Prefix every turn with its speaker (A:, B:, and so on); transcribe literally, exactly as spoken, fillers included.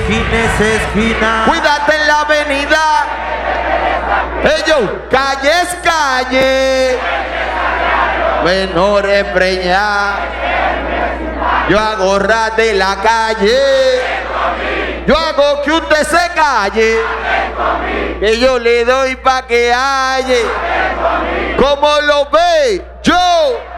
A: esquina es esquina.
B: Cuídate en la avenida. Ellos, calle es calle. Menores preñados. Yo hago ras de la calle. Yo hago que usted se calle. Que yo le doy pa' que halle. ¿Cómo lo ve? Yo.